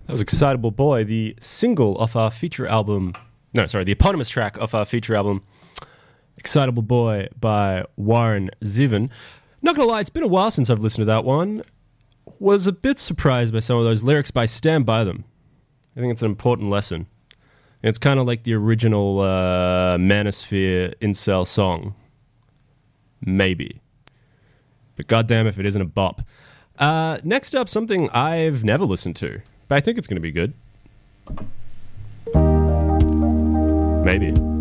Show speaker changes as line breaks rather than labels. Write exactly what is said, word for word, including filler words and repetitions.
That was Excitable Boy, the single off our feature album. No, sorry, the eponymous track off our feature album, Excitable Boy by Warren Zevon. Not gonna lie, it's been a while since I've listened to that one. Was a bit surprised by some of those lyrics, but I stand by them. I think it's an important lesson. It's kind of like the original uh, Manosphere incel song. Maybe. But goddamn if it isn't a bop. Uh, next up, something I've never listened to, but I think it's going to be good. Maybe.